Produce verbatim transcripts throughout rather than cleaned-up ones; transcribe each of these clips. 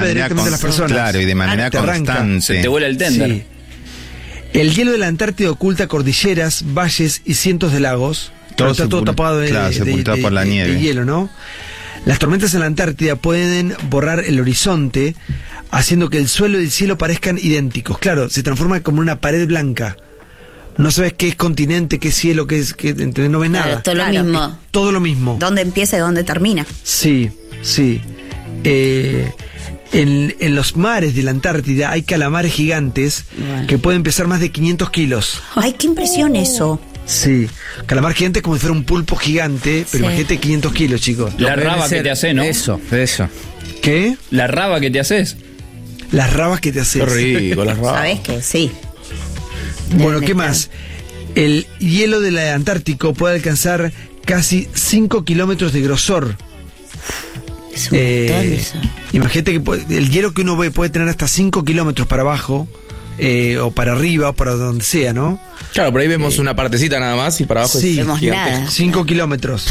manera directamente a las personas. Claro, y de manera Te arranca. constante. Se te vuela el tender. Sí. El hielo de la Antártida oculta cordilleras, valles y cientos de lagos. Todo Pero está todo sepul- tapado de, claro, de- sepultado de- por la de- nieve. de hielo, ¿no? Las tormentas en la Antártida pueden borrar el horizonte, haciendo que el suelo y el cielo parezcan idénticos. Claro, se transforma como una pared blanca. No sabes qué es continente, qué es cielo, qué es... Qué, ¿entendés? No ves Claro, nada. todo lo Claro. mismo. Todo lo mismo. ¿Dónde empieza y dónde termina? Sí, sí. Eh, en, en los mares de la Antártida hay calamares gigantes Bueno. que pueden pesar más de quinientos kilos. Ay, qué impresión eso. Sí, calamar gigante es como si fuera un pulpo gigante, pero Sí. imagínate quinientos kilos, chicos. La Debe raba que ser te hace, ¿no? Eso, eso. ¿Qué? La raba que te haces. Las rabas que te haces. Qué rico, las rabas. ¿Sabés que sí? Bueno, Deben ¿qué estar. más? El hielo del Antártico puede alcanzar casi cinco kilómetros de grosor. Es un Eh, montón eso. imagínate que puede- el hielo que uno ve puede tener hasta cinco kilómetros para abajo, eh, o para arriba, o para donde sea, ¿no? Claro, por ahí vemos una partecita nada más y para abajo Sí. es Vemos gigantesco. nada. cinco kilómetros.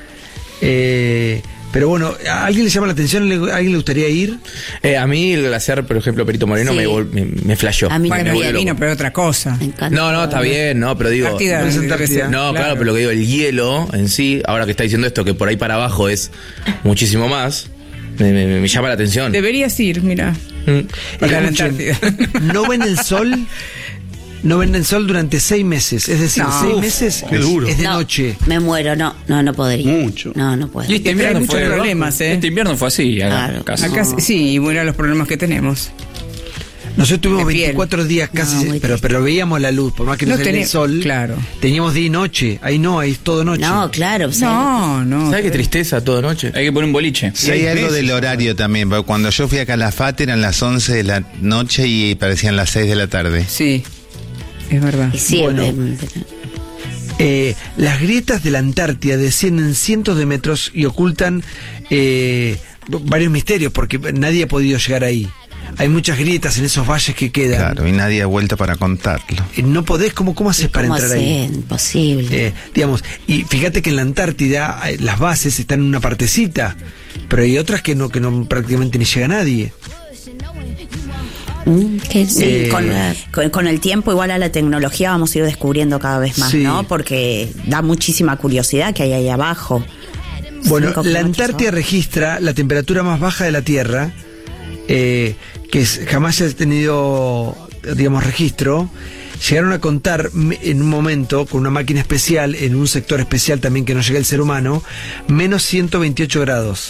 Eh, pero bueno, ¿a alguien le llama la atención? ¿Le- ¿A alguien le gustaría ir? Eh, a mí el glaciar, por ejemplo, Perito Moreno Sí. me, vol- me, me flashó. A mí Me Bueno, también. volvió divino, loco. pero otra cosa. Me encanta. No, no, está bien, no, pero digo... Antártida, no es debe Antártida. ser, No, claro. pero lo que digo, el hielo en sí, ahora que está diciendo esto, que por ahí para abajo es muchísimo más, me, me- me llama la atención. Deberías ir, mira. Mm. Para la Escuchen, Antártida. no ven el sol, no ven el sol durante seis meses. Es decir, No. seis Uf, meses qué duro. es de No, noche. Me muero, no, no, no podría. Mucho. No, no puedo. Y este Hay invierno muchos fue problemas, ¿eh? Este invierno fue así, acá, Claro. casi. Acá sí, sí, y bueno, los problemas que tenemos. Nosotros tuvimos De piel. veinticuatro días casi, No, muy pero, triste. pero veíamos la luz, por más que no, No saliera el tenés- sol. claro. Teníamos día y noche. Ahí no, ahí es todo noche. No, claro. ¿sabes? No, no. ¿Sabes qué tristeza toda noche? Hay que poner un boliche. Sí, hay algo del horario también, porque cuando yo fui a Calafate eran las once de la noche y parecían las seis de la tarde. Sí, es verdad. Y sí, Bueno. em, Eh, las grietas de la Antártida descienden cientos de metros y ocultan eh, varios misterios, porque nadie ha podido llegar ahí. Hay muchas grietas en esos valles que quedan. Claro, y nadie ha vuelto para contarlo. Eh, No podés, ¿cómo, cómo haces para ¿cómo entrar hacer? ahí? Imposible. Eh, digamos, y fíjate que en la Antártida eh, las bases están en una partecita, pero hay otras que no, que no prácticamente ni llega nadie. Mm, que sí, Eh, con, con, con el tiempo igual a la tecnología vamos a ir descubriendo cada vez más, Sí. ¿no? Porque da muchísima curiosidad que hay ahí abajo. Bueno, Cinco la kilómetros Antártida abajo. registra la temperatura más baja de la Tierra, eh, que es- jamás se ha tenido, digamos, registro. Llegaron a contar me- en un momento, con una máquina especial, en un sector especial también que no llega el ser humano, menos ciento veintiocho grados.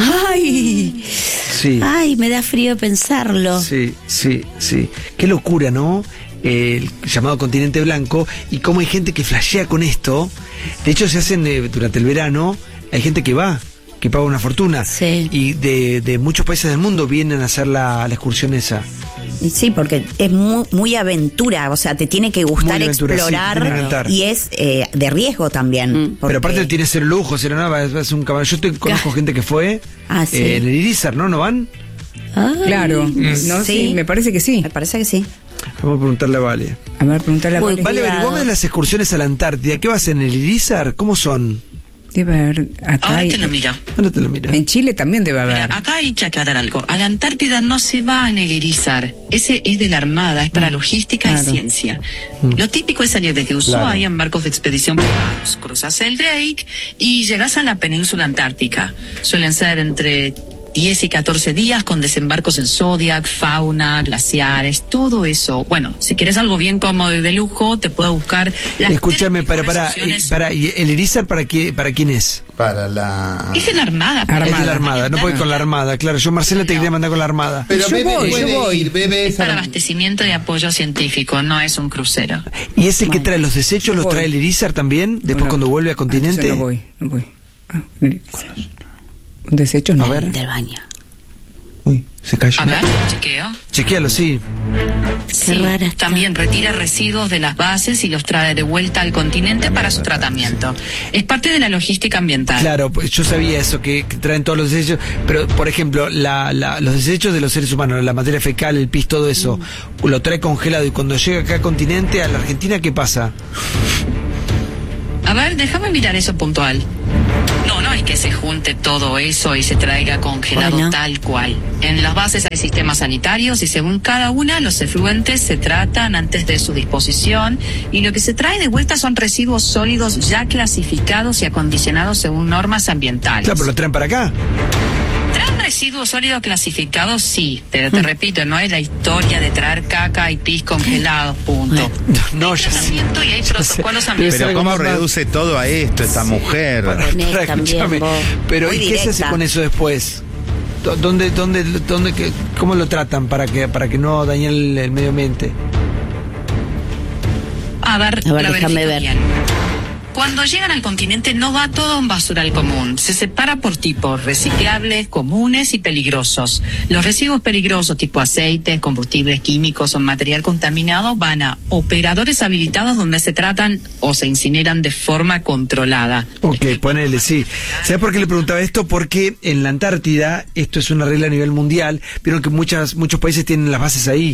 ¡Ay! Sí, ¡Ay! Me da frío pensarlo. sí, sí, sí. Qué locura, ¿no? El llamado continente blanco, y cómo hay gente que flashea con esto. De hecho, se hacen eh, durante el verano, hay gente que va, que paga una fortuna. Sí. Y de, de muchos países del mundo vienen a hacer la, la excursión esa. Y sí, porque es muy, muy aventura, o sea, te tiene que gustar Muy aventura, sí, explorar te tiene que encantar. y es eh, de riesgo también. porque- Pero aparte tiene que ser lujo, ser nada, es, es un caballo. Yo estoy, conozco gente que fue Ah, sí. eh, en el Irizar, ¿no? ¿No van? Ay, Claro. No, sí, me parece que sí. Me parece que sí. Vamos a preguntarle a Vale. A ver, preguntarle a Uy, Vale. Vale, Cuidado. averiguame de las excursiones a la Antártida. ¿Qué vas en el Irizar? ¿Cómo son? Debe haber acá. Ahora hay- te lo miro. ¿Dónde te lo miras? En Chile también debe Mira, haber. acá hay que aclarar algo. A la Antártida no se va a negerizar. Ese es de la Armada, es para logística claro. y ciencia. Lo típico es salir desde Ushuaia en barcos de expedición privados, cruzas el Drake y llegas a la península antártica. Suelen ser entre diez y catorce días con desembarcos en Zodiac, fauna, glaciares, todo eso. Bueno, si quieres algo bien cómodo y de lujo, te puedo buscar las Escúchame, tres para, mejores para, opciones. para, ¿y el Irizar para, qué, para quién es? Para la... Es de la Armada. pero- Es de la Armada, no puede ir con la Armada. Claro, yo Marcela te quería mandar con la Armada. Pero Yo Bebe voy, yo puede voy. ir, Bebe Es es para a- abastecimiento y apoyo científico, no es un crucero. ¿Y ese que trae los desechos los Voy. trae el Irizar también? Después Bueno, cuando vuelve a continente. entonces no voy, no voy. Ah, desechos no. A ver. Del baño. Uy, se cayó. A ver, chequeo. Chequealo, sí. Qué rara está. También retira residuos de las bases y los trae de vuelta al continente para su tratamiento. Es parte de la logística ambiental. Claro, pues yo sabía eso, que, que traen todos los desechos, pero por ejemplo, la, la- los desechos de los seres humanos, la materia fecal, el pis, todo eso, lo trae congelado y cuando llega acá al continente, a la Argentina, ¿qué pasa? A ver, déjame mirar eso puntual. No, no es que se junte todo eso y se traiga congelado Bueno. tal cual. En las bases hay sistemas sanitarios y según cada una los efluentes se tratan antes de su disposición y lo que se trae de vuelta son residuos sólidos ya clasificados y acondicionados según normas ambientales. Claro, pero lo traen para acá. ¿Traen residuos sólidos clasificados? Sí, pero te repito, no es la historia de traer caca y pis congelados, punto. No, Hay ya sé. tratamiento y hay Ya protocolos sé. ambientales. Pero algo ¿cómo más- reduce todo a esto esta mujer? Tenés Pará, también escúchame. vos. Pero Muy ¿y qué se hace directa. con eso después? ¿Dó- ¿Dónde, dónde, dónde, qué- cómo lo tratan para que, para que no dañe el, el medio ambiente? A ver, A ver, lo déjame verifico ver. bien. Cuando llegan al continente no va todo en basural común. Se separa por tipos, reciclables, comunes y peligrosos. Los residuos peligrosos tipo aceites, combustibles químicos o material contaminado van a operadores habilitados donde se tratan o se incineran de forma controlada. Ok, ponele, sí. ¿Sabes por qué le preguntaba esto? Porque en la Antártida, esto es una regla a nivel mundial, vieron que muchas, muchos países tienen las bases ahí.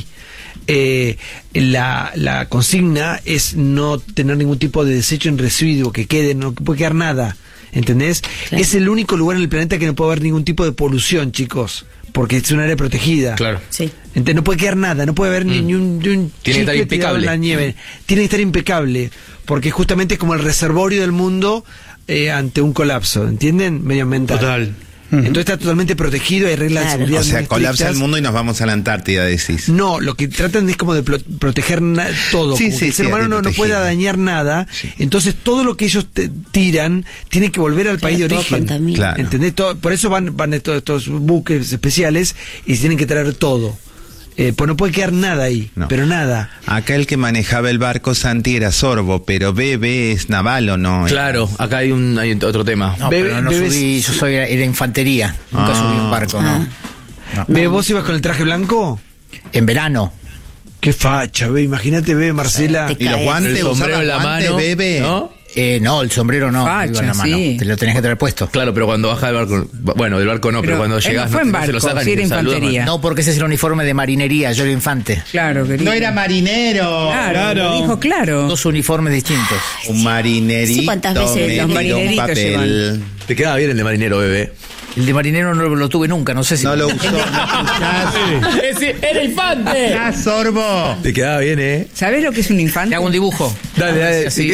Eh, la, la consigna es no tener ningún tipo de desecho en residuo que quede, no puede quedar nada, ¿entendés? Claro. Es el único lugar en el planeta que no puede haber ningún tipo de polución, chicos, porque es un área protegida. Claro. Sí. Entonces no puede quedar nada, no puede haber ni, ni un, ni un Tiene que estar chicle tirado en impecable. la nieve. Tiene que estar impecable, porque justamente es como el reservorio del mundo eh, ante un colapso, ¿entienden? Medioambiental. Total. Entonces está totalmente protegido, hay reglas Claro. de seguridad O sea, muy colapsa estrictas. el mundo y nos vamos a la Antártida, decís. No, lo que tratan es como de plo- proteger na- todo. Sí, como sí, que el ser sí, humano de no, no proteger. pueda dañar nada. Sí. Entonces todo lo que ellos te- tiran tiene que volver al país de todo origen. contamina. Claro. ¿Entendés? Todo- por eso van, van estos, estos buques especiales y se tienen que traer todo. Eh, pues no puede quedar nada ahí, No. pero nada. Acá el que manejaba el barco Santi era Sorbo, pero Bebe es naval o no. Claro, acá hay un hay otro tema. No, Bebe- pero no bebes- subí, yo soy era infantería, nunca Ah. subí un barco, no. No. Ve, ¿vos ibas con el traje blanco? En verano. Qué facha, ve, imagínate, ve, Marcela. Te Y los caes. guantes, El sombrero usaba en la guante, mano, Bebe. ¿no? Eh, no, el sombrero no, Facha, iba en la mano. sí. Te lo tenés que traer puesto. Claro, pero cuando baja del barco, bueno, del barco no, pero, Pero cuando él llegas no fue no, en no se lo barco, sacan sí y era te saludan. infantería. No, porque ese es el uniforme de marinería, yo era infante. Claro, querido. No era marinero. Claro, lo dijo claro. Dos uniformes distintos. Un marinerito. Sí, ¿cuántas veces metido los en marineritos papel. Te quedaba bien el de marinero, bebé. El de marinero no lo tuve nunca, no sé si... No lo usó. ¿No escuchás? ¡Ese era infante! ¡Ah, Sorbo! Te quedaba bien, ¿eh? ¿Sabés lo que es un infante? Te hago un dibujo. Dale, dale. Así.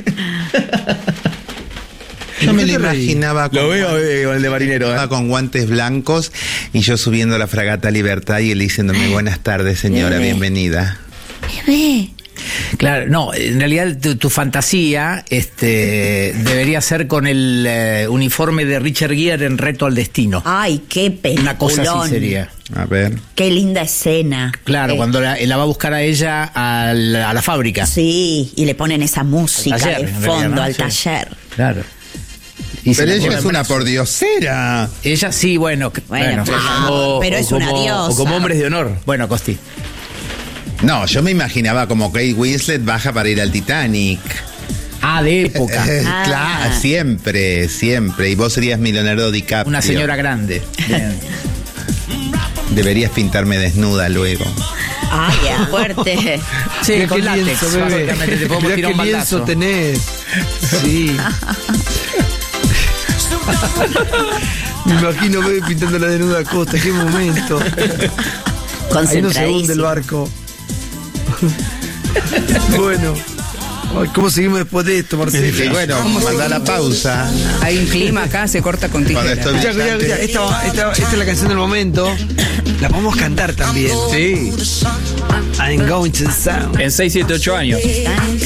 Yo me lo ¿Qué te reí? imaginaba con, Lo veo, bebé, con el de marinero. ¿eh? con guantes blancos y yo subiendo la fragata Libertad y él diciéndome buenas tardes, señora, Bebé. bienvenida. Bebé. Claro, no, en realidad tu, tu fantasía este, debería ser con el eh, uniforme de Richard Gere en Reto al Destino. Ay, qué peliculón. Una cosa así sería. A ver. Qué linda escena. Claro, Eh, cuando la, la va a buscar a ella a la, a la fábrica. Sí, y le ponen esa música Al taller, de en realidad, fondo ¿no? al Sí. taller. Claro. Y se Pero la ella pone es en una brazo. pordiosera. Ella sí, bueno. que- Bueno, bueno, ah, O- pero o es una como- diosa. O como hombres de honor. bueno, Costi. No, yo me imaginaba como Kate Winslet baja para ir al Titanic. Ah, de época. Eh, Ah. Claro, siempre, siempre. Y vos serías mi Leonardo DiCaprio. Una señora grande. Bien. Deberías pintarme desnuda luego. Ay, qué fuerte. Sí, Mirá con qué látex, lienzo, bebé. básicamente, te podemos Mirá tirar qué un lienzo baldazo. tenés. Sí. Me imagino, bebé, pintando la desnuda a Costa. Qué momento. Ahí no se hunde el Concentradísimo. barco. Bueno. Ay, ¿cómo seguimos después de esto, Marcelo? Y bueno, manda la pausa. Hay un clima acá, se corta con Cuando tijera. estoy Escuchá, escuchá, escuchá, esta, esta- esta es la canción del momento. La podemos cantar también. Sí. I'm going to the sound. En seis, siete, ocho años. Tan